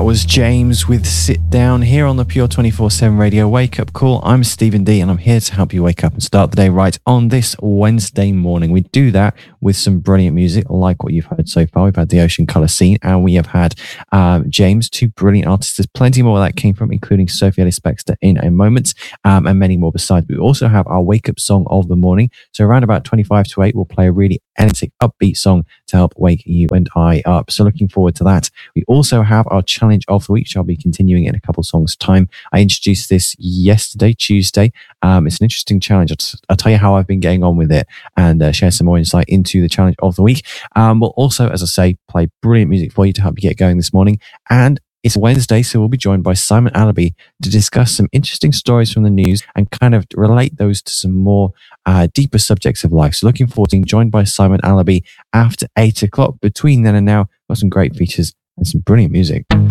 That was James with Sit Down here on the Pure 24/7 Radio Wake Up Call. I'm Stephen D and I'm here to help you wake up and start the day right on this Wednesday morning. We do that with some brilliant music like what you've heard so far. We've had the Ocean Colour Scene and we have had James, two brilliant artists. There's plenty more where that came from, including Sophie Ellis-Bextor in a moment and many more besides. We also have our wake up song of the morning. So around about 25 to 8, we'll play a really energetic, upbeat song to help wake you and I up. So looking forward to that. We also have our challenge of the week, which I'll be continuing in a couple songs' time. I introduced this yesterday, Tuesday. It's an interesting challenge. I'll tell you how I've been getting on with it and share some more insight into the challenge of the week. We'll also, as I say, play brilliant music for you to help you get going this morning. And it's Wednesday, so we'll be joined by Simon Alabi to discuss some interesting stories from the news and kind of relate those to some more deeper subjects of life. So looking forward to being joined by Simon Alabi after 8 o'clock. Between then and now, got some great features and some brilliant music.